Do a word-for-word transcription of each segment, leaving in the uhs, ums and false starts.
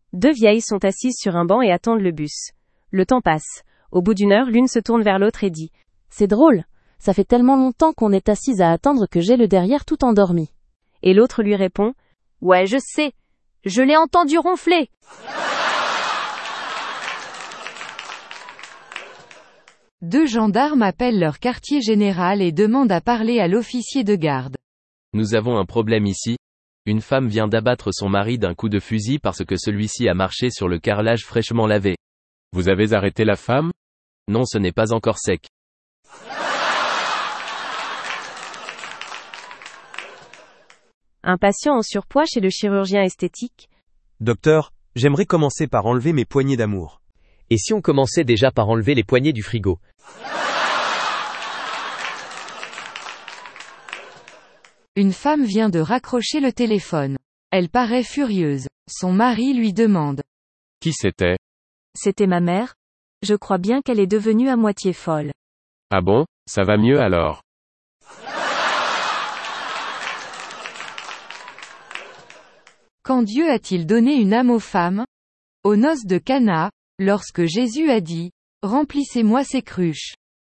Deux vieilles sont assises sur un banc et attendent le bus. Le temps passe. Au bout d'une heure, l'une se tourne vers l'autre et dit « C'est drôle, ça fait tellement longtemps qu'on est assise à attendre que j'ai le derrière tout endormi. » Et l'autre lui répond « Ouais, je sais, je l'ai entendu ronfler !» Deux gendarmes appellent leur quartier général et demandent à parler à l'officier de garde. Nous avons un problème ici. Une femme vient d'abattre son mari d'un coup de fusil parce que celui-ci a marché sur le carrelage fraîchement lavé. Vous avez arrêté la femme ? Non, ce n'est pas encore sec. Un patient en surpoids chez le chirurgien esthétique. Docteur, j'aimerais commencer par enlever mes poignées d'amour. Et si on commençait déjà par enlever les poignées du frigo ? Une femme vient de raccrocher le téléphone. Elle paraît furieuse. Son mari lui demande. Qui c'était ? C'était ma mère. Je crois bien qu'elle est devenue à moitié folle. Ah bon, ça va mieux alors. Quand Dieu a-t-il donné une âme aux femmes ? Aux noces de Cana, lorsque Jésus a dit « Remplissez-moi ces cruches ».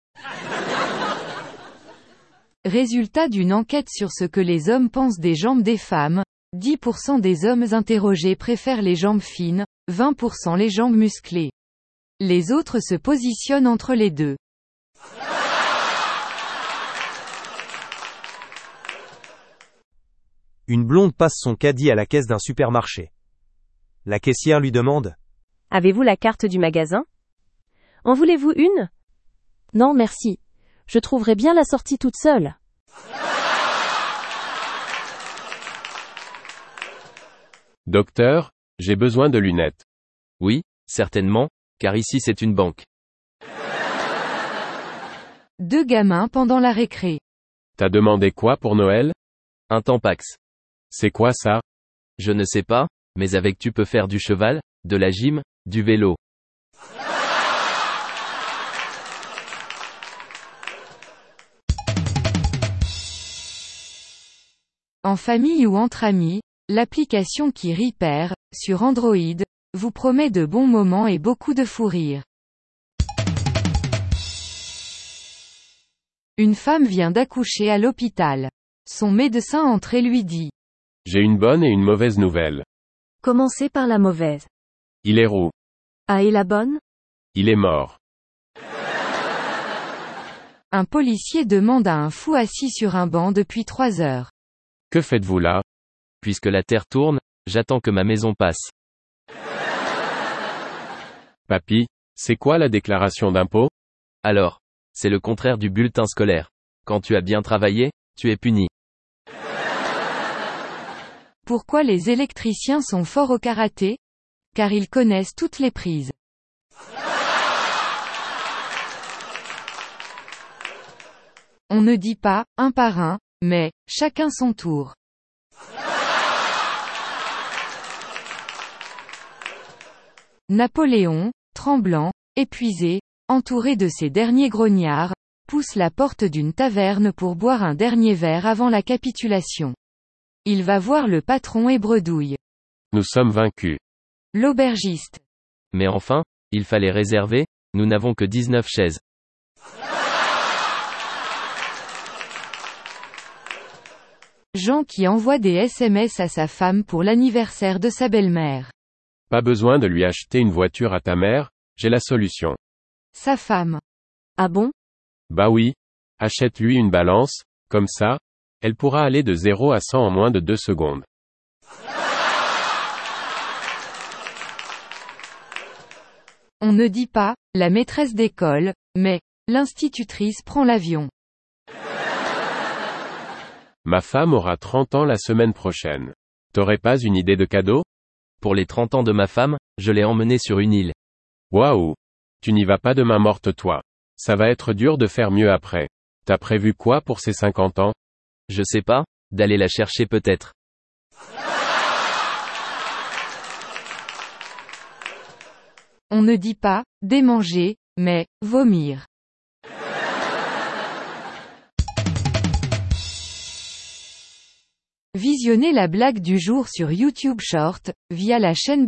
Résultat d'une enquête sur ce que les hommes pensent des jambes des femmes, dix pour cent des hommes interrogés préfèrent les jambes fines, vingt pour cent les jambes musclées. Les autres se positionnent entre les deux. Une blonde passe son caddie à la caisse d'un supermarché. La caissière lui demande « Avez-vous la carte du magasin ? En voulez-vous une ? » « Non merci. Je trouverai bien la sortie toute seule. » Docteur, j'ai besoin de lunettes. Oui, certainement, car ici c'est une banque. Deux gamins pendant la récré. T'as demandé quoi pour Noël ? Un Tampax. C'est quoi ça ? Je ne sais pas, mais avec tu peux faire du cheval, de la gym, du vélo. En famille ou entre amis, l'application qui Repair, sur Android, vous promet de bons moments et beaucoup de fou rire. Une femme vient d'accoucher à l'hôpital. Son médecin entre et lui dit « J'ai une bonne et une mauvaise nouvelle. Commencez par la mauvaise. Il est roux. Ah et la bonne ? Il est mort. » Un policier demande à un fou assis sur un banc depuis trois heures. Que faites-vous là ? Puisque la terre tourne, j'attends que ma maison passe. Papy, c'est quoi la déclaration d'impôt ? Alors, c'est le contraire du bulletin scolaire. Quand tu as bien travaillé, tu es puni. Pourquoi les électriciens sont forts au karaté ? Car ils connaissent toutes les prises. On ne dit pas, un par un, mais, chacun son tour. Napoléon, tremblant, épuisé, entouré de ses derniers grognards, pousse la porte d'une taverne pour boire un dernier verre avant la capitulation. Il va voir le patron et bredouille. Nous sommes vaincus. L'aubergiste. Mais enfin, il fallait réserver, nous n'avons que dix-neuf chaises. Jean qui envoie des S M S à sa femme pour l'anniversaire de sa belle-mère. Pas besoin de lui acheter une voiture à ta mère, j'ai la solution. Sa femme. Ah bon ? Bah oui. Achète-lui une balance, comme ça, elle pourra aller de zéro à cent en moins de deux secondes. On ne dit pas, la maîtresse d'école, mais, l'institutrice prend l'avion. Ma femme aura trente ans la semaine prochaine. T'aurais pas une idée de cadeau ? Pour les trente ans de ma femme, je l'ai emmenée sur une île. Waouh ! Tu n'y vas pas de main morte toi. Ça va être dur de faire mieux après. T'as prévu quoi pour ses cinquante ans ? Je sais pas, d'aller la chercher peut-être. On ne dit pas, démanger, mais, vomir. Visionnez la blague du jour sur YouTube Short, via la chaîne